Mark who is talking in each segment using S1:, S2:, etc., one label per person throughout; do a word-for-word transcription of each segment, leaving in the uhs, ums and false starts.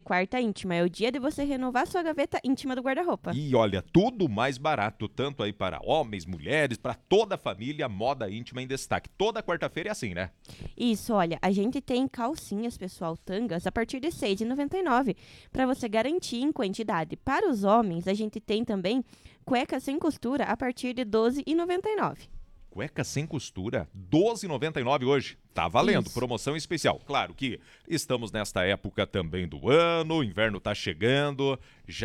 S1: quarta íntima, é o dia de você renovar sua gaveta íntima do guarda-roupa.
S2: E olha, tudo mais barato, tanto aí para homens, mulheres, para toda a família, moda íntima em destaque. Toda quarta-feira é assim, né?
S1: Isso, olha, a gente tem calcinhas, pessoal, tangas, a partir de seis reais e noventa e nove centavos, para você garantir em quantidade. Para os homens, a gente tem também cueca sem costura a partir de doze reais e noventa e nove centavos.
S2: Cueca sem costura, doze reais e noventa e nove centavos hoje. Tá valendo,
S1: Isso.
S2: promoção especial. Claro que estamos nesta época também do ano, o inverno tá chegando,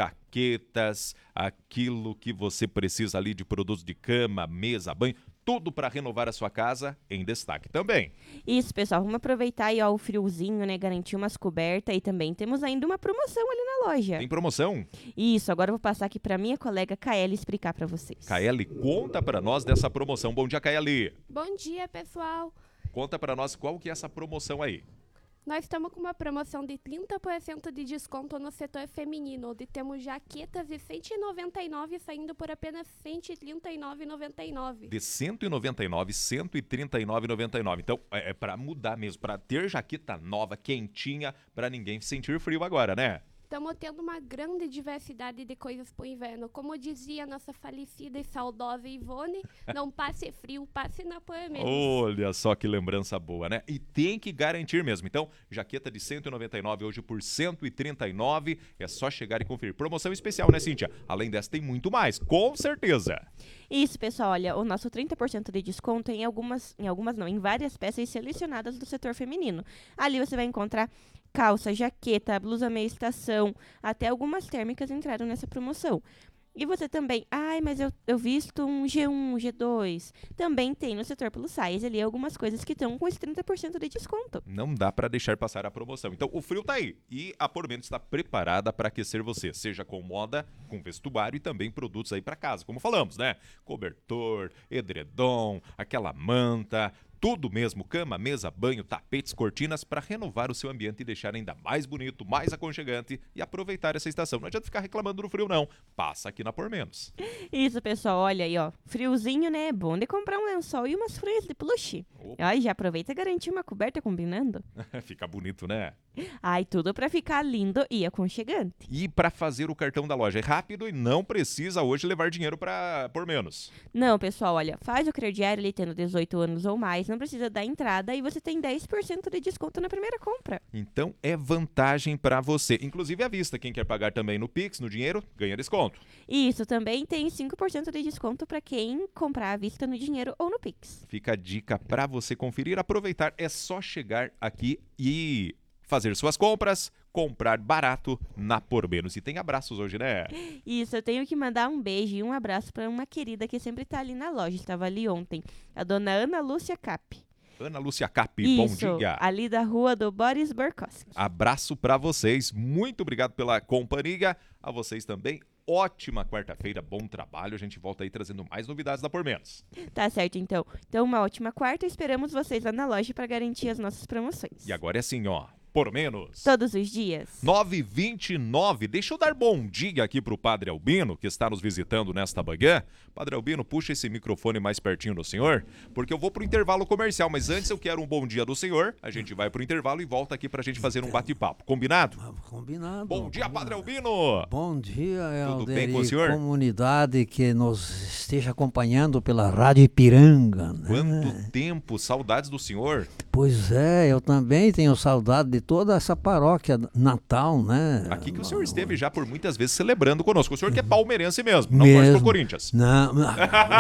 S2: jaquetas, aquilo que você precisa ali de produtos de cama, mesa, banho, tudo para renovar a sua casa em destaque também.
S1: Isso, pessoal, vamos aproveitar aí ó, o friozinho, né, garantir umas cobertas e também temos ainda uma promoção ali na loja.
S2: Tem promoção?
S1: Isso, agora eu vou passar aqui para minha colega Kaeli explicar para vocês.
S2: Kaeli, conta para nós dessa promoção. Bom dia, Kaeli.
S3: Bom dia, pessoal.
S2: Conta para nós qual que é essa promoção aí.
S3: Nós estamos com uma promoção de trinta por cento de desconto no setor feminino, onde temos jaquetas de cento e noventa e nove reais saindo por apenas cento e trinta e nove reais e noventa e nove centavos.
S2: De cento e noventa e nove reais, cento e trinta e nove reais e noventa e nove centavos. Então, é, é para mudar mesmo, para ter jaqueta nova, quentinha, para ninguém sentir frio agora, né?
S3: Estamos tendo uma grande diversidade de coisas para o inverno. Como dizia nossa falecida e saudosa Ivone, não passe frio, passe na Por Menos.
S2: Olha só que lembrança boa, né? E tem que garantir mesmo. Então, jaqueta de cento e noventa e nove reais hoje por cento e trinta e nove reais. É só chegar e conferir. Promoção especial, né, Cíntia? Além dessa, tem muito mais, com certeza.
S1: Isso, pessoal, olha, o nosso trinta por cento de desconto em algumas, em algumas não, em várias peças selecionadas do setor feminino. Ali você vai encontrar calça, jaqueta, blusa meia estação, até algumas térmicas entraram nessa promoção. E você também, ai, mas eu, eu visto um G um, G dois. Também tem no setor plus size ali algumas coisas que estão com esse trinta por cento de desconto.
S2: Não dá para deixar passar a promoção. Então, o frio tá aí. E a Por Menos está preparada para aquecer você, seja com moda, com vestuário e também produtos aí para casa, como falamos, né? Cobertor, edredom, aquela manta, tudo mesmo, cama, mesa, banho, tapetes, cortinas, para renovar o seu ambiente e deixar ainda mais bonito, mais aconchegante e aproveitar essa estação. Não adianta ficar reclamando do frio, não. Passa aqui na Por Menos.
S1: Isso, pessoal, olha aí, ó. Friozinho, né? É bom de comprar um lençol e umas freiras de plush. Ai, já aproveita e garantir uma coberta combinando.
S2: Fica bonito, né?
S1: Ai, tudo pra ficar lindo e aconchegante.
S2: E para fazer o cartão da loja é rápido e não precisa hoje levar dinheiro para Por Menos.
S1: Não, pessoal, olha, faz o crediário ali tendo dezoito anos ou mais, não precisa dar entrada e você tem dez por cento de desconto na primeira compra.
S2: Então é vantagem para você. Inclusive à vista, quem quer pagar também no Pix, no dinheiro, ganha desconto.
S1: E isso também tem cinco por cento de desconto para quem comprar à vista no dinheiro ou no Pix.
S2: Fica a dica para você conferir, aproveitar, é só chegar aqui e fazer suas compras, comprar barato na Por Menos. E tem abraços hoje, né?
S1: Isso, eu tenho que mandar um beijo e um abraço para uma querida que sempre tá ali na loja, estava ali ontem, a dona Ana Lúcia Cap.
S2: Ana Lúcia Cap,
S1: Isso,
S2: bom dia.
S1: Ali da rua do Boris Borkowski.
S2: Abraço para vocês, muito obrigado pela companhia, a vocês também. Ótima quarta-feira, bom trabalho. A gente volta aí trazendo mais novidades da Por Menos.
S1: Tá certo, então. Então, uma ótima quarta. Esperamos vocês lá na loja para garantir as nossas promoções.
S2: E agora é assim, ó. Por Menos.
S1: Todos os dias.
S2: nove e vinte e nove. Deixa eu dar bom dia aqui pro Padre Albino, que está nos visitando nesta manhã. Padre Albino, puxa esse microfone mais pertinho do senhor, porque eu vou pro intervalo comercial. Mas antes eu quero um bom dia do senhor. A gente vai pro intervalo e volta aqui pra gente fazer um bate-papo. Combinado?
S4: Combinado.
S2: Bom dia,
S4: combinado.
S2: Padre Albino.
S4: Bom dia, Helder.
S2: Tudo bem com o senhor?
S4: Comunidade que nos esteja acompanhando pela Rádio Ipiranga. Né?
S2: Quanto tempo, saudades do senhor.
S4: Pois é, eu também tenho saudade de toda essa paróquia natal, né?
S2: Aqui que o senhor esteve já por muitas vezes celebrando conosco. O senhor que é palmeirense mesmo, não
S4: Mesmo.
S2: torce pro Corinthians.
S4: Não, não.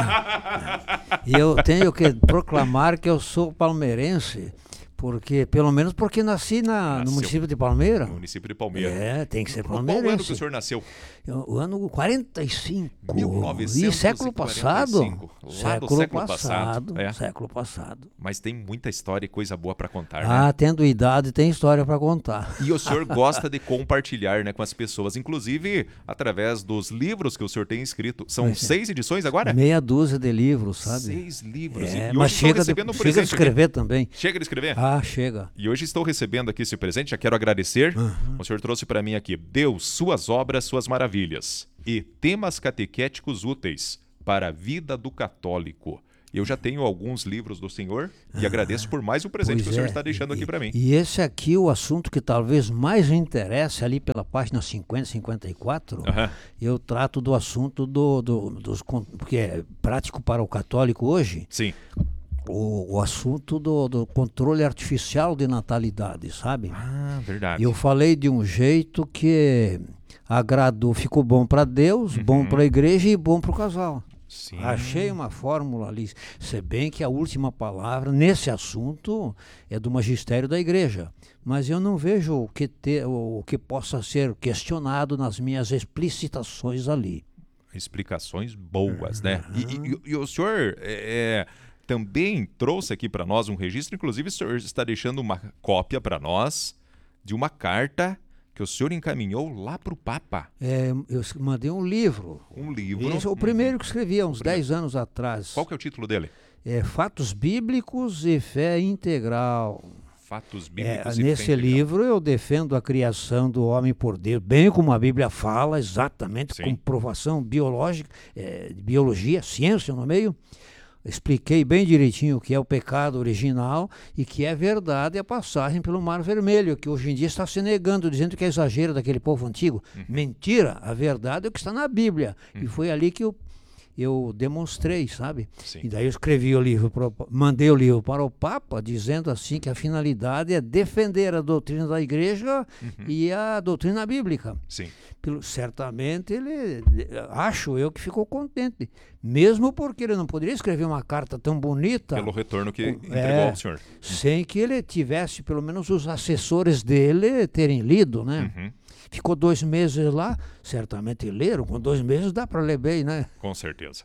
S4: E eu tenho que proclamar que eu sou palmeirense, porque, pelo menos porque nasci na,
S2: Nasceu
S4: no município de Palmeira.
S2: No município de Palmeira.
S4: É, tem que ser
S2: Qual ano que o
S4: palmeirense.
S2: senhor nasceu?
S4: O ano quarenta e cinco.
S2: mil novecentos
S4: E século
S2: e quarenta e
S4: passado.
S2: cinco. Lá do
S4: Século,
S2: século
S4: passado.
S2: passado, é.
S4: Século passado.
S2: Mas tem muita história e coisa boa para contar, né?
S4: Ah, tendo idade, tem história para contar.
S2: E o senhor gosta de compartilhar, né, com as pessoas, inclusive através dos livros que o senhor tem escrito. São
S4: Mas,
S2: seis edições agora?
S4: Meia dúzia de livros, sabe?
S2: Seis livros.
S4: É,
S2: e
S4: mas
S2: hoje estou
S4: chega de,
S2: recebendo um
S4: chega de
S2: presente
S4: escrever também.
S2: aqui. Chega de escrever?
S4: Ah, chega.
S2: E hoje estou recebendo aqui esse presente, já quero agradecer.
S4: Uhum.
S2: O senhor trouxe para mim aqui, Deus, suas obras, suas maravilhas. E temas catequéticos úteis para a vida do católico. Eu já tenho alguns livros do senhor e agradeço por mais um presente
S4: Pois
S2: que o senhor
S4: é,
S2: está deixando
S4: e,
S2: aqui para mim.
S4: E esse aqui, o assunto que talvez mais interesse ali pela página cinquenta, cinquenta e quatro,
S2: Aham.
S4: eu trato do assunto do, do, dos... con- porque é prático para o católico hoje,
S2: Sim,
S4: o, o assunto do, do controle artificial de natalidade, sabe?
S2: ah, verdade.
S4: Eu falei de um jeito que agradou, ficou bom para Deus, bom para a igreja e bom para o casal.
S2: Sim.
S4: Achei uma fórmula ali, se bem que a última palavra nesse assunto é do magistério da igreja, mas eu não vejo o que, ter, o que possa ser questionado nas minhas explicitações ali.
S2: Explicações boas, né? E, e- e o senhor é, é, também trouxe aqui para nós um registro, inclusive o senhor está deixando uma cópia para nós de uma carta que o senhor encaminhou lá para o Papa.
S4: É, eu es- mandei um livro,
S2: Um livro.
S4: esse é o primeiro que escrevi há uns dez anos atrás.
S2: Qual que é o título dele?
S4: É Fatos Bíblicos e Fé Integral.
S2: Fatos
S4: É,
S2: Bíblicos e
S4: nesse
S2: Fé Integral.
S4: livro eu defendo a criação do homem por Deus, bem como a Bíblia fala, exatamente,
S2: Sim.
S4: comprovação biológica, é, de biologia, ciência no meio. Expliquei bem direitinho o que é o pecado original e que é verdade a passagem pelo Mar Vermelho, que hoje em dia está se negando, dizendo que é exagero daquele povo antigo. Mentira, a verdade é o que está na Bíblia. E foi ali que eu, eu demonstrei, sabe?
S2: Sim.
S4: E daí eu escrevi o livro, pro, mandei o livro para o Papa, dizendo assim que a finalidade é defender a doutrina da igreja e a doutrina bíblica.
S2: Sim.
S4: Pelo- certamente ele, acho eu que ficou contente, mesmo porque ele não poderia escrever uma carta tão bonita
S2: Pelo retorno que
S4: É.
S2: entregou ao senhor.
S4: sem que ele tivesse pelo menos os assessores dele terem lido, né?
S2: Uhum.
S4: Ficou dois meses lá, certamente leram, com dois meses dá para ler bem, né?
S2: Com certeza.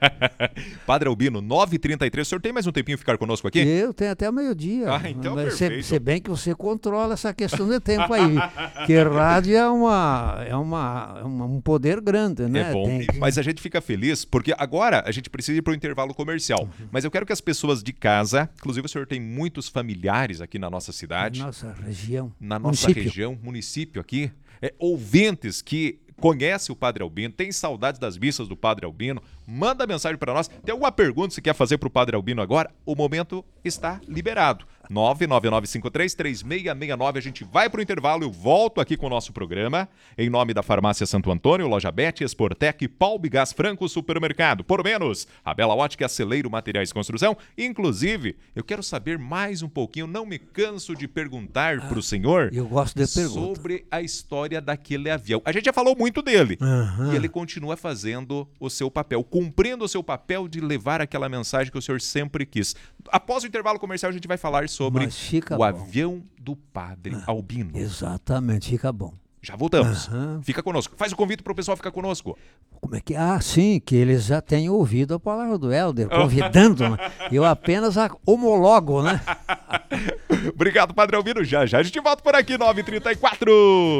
S2: Padre Albino, nove e trinta e três. O senhor tem mais um tempinho ficar conosco aqui?
S4: Eu tenho até meio-dia.
S2: Ah, então
S4: Mas se,
S2: perfeito.
S4: se bem que você controla essa questão de tempo aí. Que rádio é, uma, é, uma, é uma- um poder grande, né?
S2: É bom,
S4: Tem que-
S2: mas a gente fica feliz porque agora a gente precisa ir para o intervalo comercial.
S4: Uhum.
S2: Mas eu quero que as pessoas de casa, inclusive o senhor tem muitos familiares aqui na nossa cidade,
S4: Nossa região.
S2: na nossa
S4: município.
S2: região, município aqui, é, ouvintes que conhecem o Padre Albino, tem saudades das missas do Padre Albino, manda mensagem para nós. Tem alguma pergunta que você quer fazer para o Padre Albino agora? O momento está liberado. nove nove nove cinco três três seis seis nove. A gente vai para o intervalo. Eu volto aqui com o nosso programa. Em nome da Farmácia Santo Antônio, Loja Bet, Esportec, Palme Gás Franco Supermercado. Por menos, a Bela Ótica, Aceleiro Materiais de Construção. Inclusive, eu quero saber mais um pouquinho, não me canso de perguntar para o senhor
S4: Eu gosto de pergunta.
S2: sobre a história daquele avião. A gente já falou muito dele.
S4: Aham.
S2: E ele continua fazendo o seu papel, cumprindo o seu papel de levar aquela mensagem que o senhor sempre quis. Após o intervalo comercial, a gente vai falar sobre
S4: Mas fica
S2: o
S4: bom.
S2: avião do Padre Albino.
S4: Exatamente, fica bom.
S2: Já voltamos.
S4: Aham.
S2: Fica conosco. Faz o convite para o pessoal ficar conosco.
S4: Como é que Ah, sim, que eles já têm ouvido a palavra do Helder, convidando, né? Eu apenas a homologo, né?
S2: Obrigado, Padre Albino. Já já a gente volta por aqui, nove e trinta e quatro.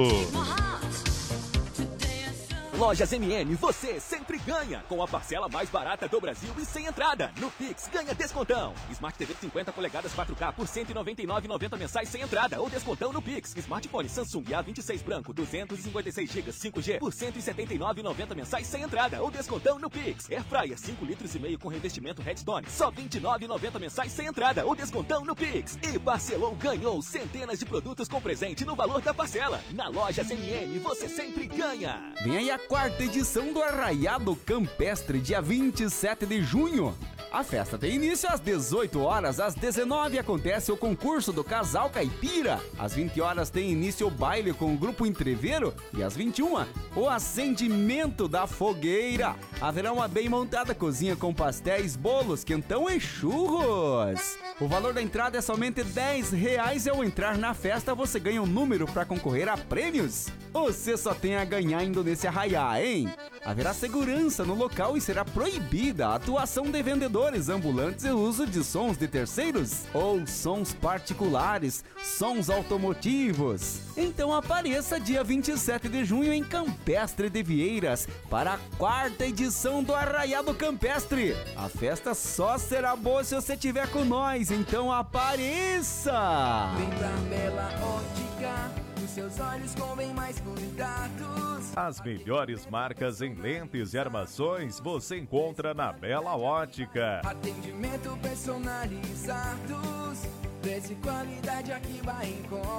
S5: Lojas M M, você sempre ganha. Com a parcela mais barata do Brasil e sem entrada. No Pix, ganha descontão. Smart T V cinquenta polegadas quatro K por cento e noventa e nove reais e noventa centavos mensais sem entrada. Ou descontão no Pix. Smartphone Samsung A vinte e seis branco, duzentos e cinquenta e seis gigas cinco G por cento e setenta e nove reais e noventa centavos mensais sem entrada. Ou descontão no Pix. Air Fryer cinco litros e meio com revestimento Redstone. Só vinte e nove reais e noventa centavos mensais sem entrada. Ou descontão no Pix. E parcelou, ganhou centenas de produtos com presente no valor da parcela. Na Lojas M M, você sempre ganha.
S6: Vem aí a quarta edição do Arraiado Campestre, dia vinte e sete de junho. A festa tem início às dezoito horas, às dezenove acontece o concurso do Casal Caipira. Às vinte horas tem início o baile com o Grupo Entreveiro e às vinte e uma o acendimento da fogueira. Haverá uma bem montada cozinha com pastéis, bolos, quentão e churros. O valor da entrada é somente dez reais e ao entrar na festa você ganha um número para concorrer a prêmios. Você só tem a ganhar indo nesse arraiá, hein? Haverá segurança no local e será proibida a atuação de vendedores ambulantes e o uso de sons de terceiros ou sons particulares, sons automotivos. Então apareça dia vinte e sete de junho em Campestre de Vieiras para a quarta edição do Arraiado Campestre. A festa só será boa se você estiver com nós, então apareça!
S7: Vem pra Bela Ótica, no seus olhos com bem mais cuidados.
S2: As melhores marcas em lentes e armações você encontra na Bela Ótica.
S7: Atendimento personalizados, preço e qualidade aqui vai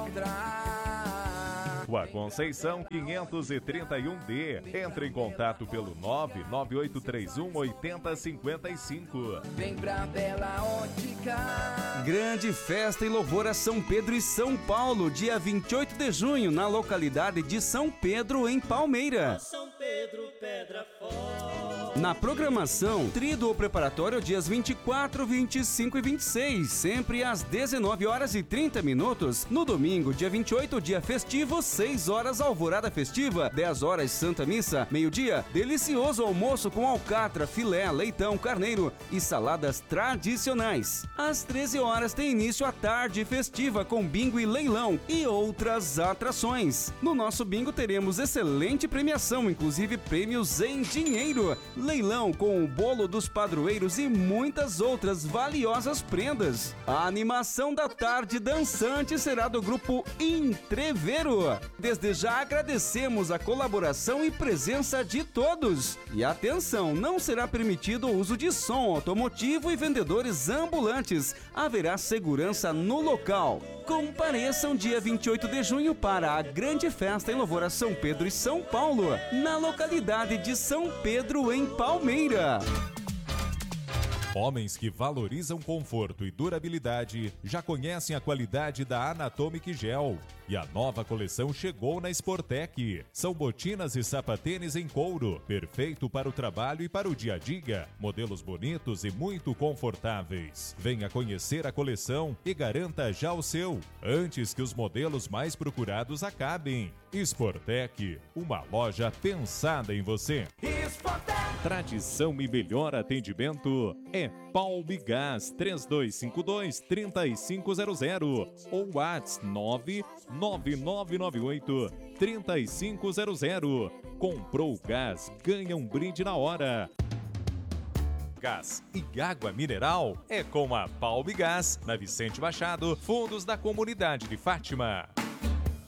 S7: encontrar.
S2: Rua Conceição quinhentos e trinta e um D. Entre em contato pelo nove nove oito três um oito zero cinco cinco.
S7: Vem pra Bela Ótica.
S6: Grande festa e louvor a São Pedro e São Paulo, dia vinte e oito de junho, na localidade de São Pedro, em Palmeira.
S8: São Pedro, Pedra Forte.
S6: Na programação, tríduo preparatório dias vinte e quatro, vinte e cinco e vinte e seis, sempre às dezenove horas e trinta minutos. No domingo, dia vinte e oito, dia festivo, seis horas alvorada festiva, dez horas Santa Missa, meio-dia, delicioso almoço com alcatra, filé, leitão, carneiro e saladas tradicionais. Às treze horas tem início a tarde festiva com bingo e leilão e outras atrações. No nosso bingo teremos excelente premiação, inclusive prêmios em dinheiro, leilão com o bolo dos padroeiros e muitas outras valiosas prendas. A animação da tarde dançante será do grupo Entrevero. Desde já agradecemos a colaboração e presença de todos. E atenção, não será permitido o uso de som automotivo e vendedores ambulantes. Haverá segurança no local. Compareçam dia vinte e oito de junho para a grande festa em louvor a São Pedro e São Paulo, na localidade de São Pedro, em Palmeira.
S2: Homens que valorizam conforto e durabilidade já conhecem a qualidade da Anatomic Gel. E a nova coleção chegou na Sportec. São botinas e sapatênis em couro, perfeito para o trabalho e para o dia a dia. Modelos bonitos e muito confortáveis. Venha conhecer a coleção e garanta já o seu, antes que os modelos mais procurados acabem. Sportec, uma loja pensada em você.
S7: Sportec.
S2: Tradição e melhor atendimento é Palmigás três dois cinco dois, três cinco zero zero ou WhatsApp nove nove nove nove oito, três cinco zero zero. Comprou gás, ganha um brinde na hora. Gás e água mineral é com a Palmigás, na Vicente Machado, fundos da comunidade de Fátima.